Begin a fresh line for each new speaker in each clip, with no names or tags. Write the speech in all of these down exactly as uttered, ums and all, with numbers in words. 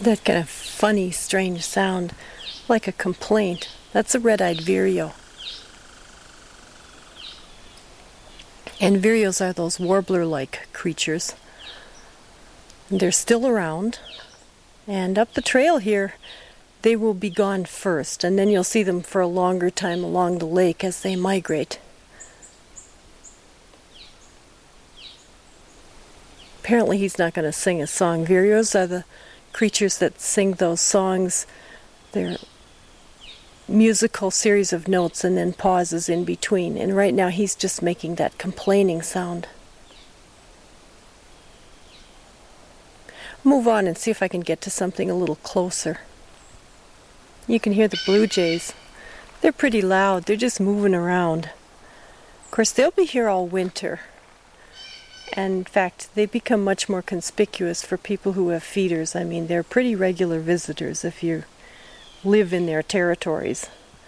That kind of funny, strange sound, like a complaint. That's a red-eyed vireo. And vireos are those warbler-like creatures. And they're still around. And up the trail here, they will be gone first, and then you'll see them for a longer time along the lake as they migrate. Apparently he's not going to sing a song. Vireos are the creatures that sing those songs. They're musical series of notes and then pauses in between. And right now he's just making that complaining sound. Move on and see if I can get to something a little closer. You can hear the blue jays. They're pretty loud. They're just moving around. Of course, they'll be here all winter. And in fact, they become much more conspicuous for people who have feeders. I mean, they're pretty regular visitors if you live in their territories.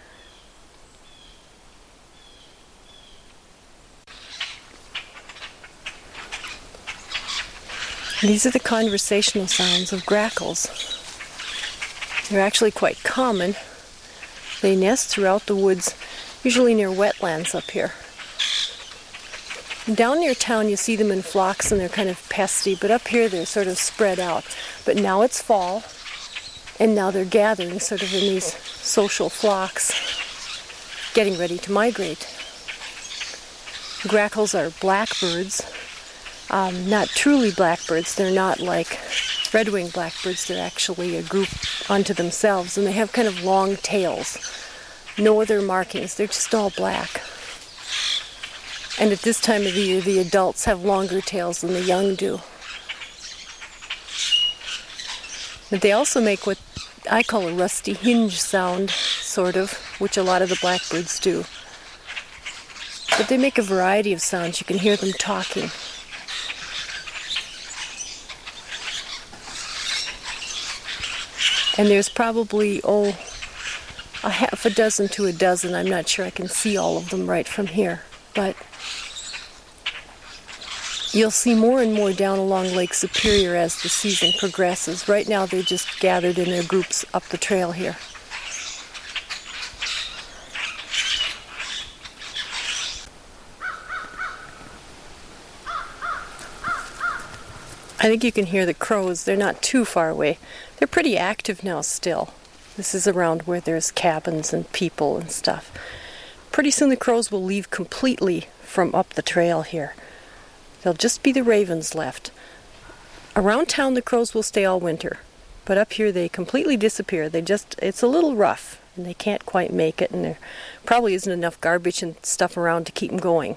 These are the conversational sounds of grackles. They're actually quite common. They nest throughout the woods, usually near wetlands up here. Down near town you see them in flocks and they're kind of pesty, but up here they're sort of spread out. But now it's fall, and now they're gathering sort of in these social flocks, getting ready to migrate. Grackles are blackbirds, um, not truly blackbirds. They're not like red-winged blackbirds. They're actually a group unto themselves, and they have kind of long tails. No other markings. They're just all black. And at this time of the year, the adults have longer tails than the young do. But they also make what I call a rusty hinge sound, sort of, which a lot of the blackbirds do. But they make a variety of sounds. You can hear them talking. And there's probably, oh, a half a dozen to a dozen. I'm not sure I can see all of them right from here. But you'll see more and more down along Lake Superior as the season progresses. Right now they're just gathered in their groups up the trail here. I think you can hear the crows. They're not too far away. They're pretty active now still. This is around where there's cabins and people and stuff. Pretty soon the crows will leave completely from up the trail here. There'll just be the ravens left. Around town the crows will stay all winter, but up here they completely disappear. They just, it's a little rough, and they can't quite make it, and there probably isn't enough garbage and stuff around to keep them going.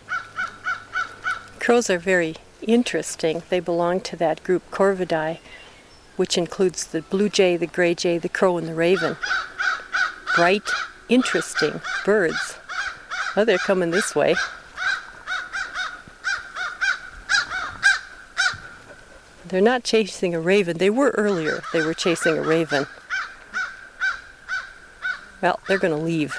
Crows are very interesting. They belong to that group Corvidae, which includes the blue jay, the gray jay, the crow, and the raven. Bright, interesting birds. Oh, they're coming this way. They're not chasing a raven. They were earlier. They were chasing a raven. Well, they're going to leave.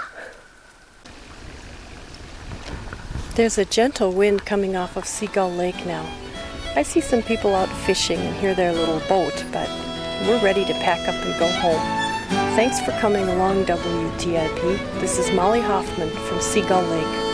There's a gentle wind coming off of Seagull Lake now. I see some people out fishing and hear their little boat, but we're ready to pack up and go home. Thanks for coming along, W T I P. This is Molly Hoffman from Seagull Lake.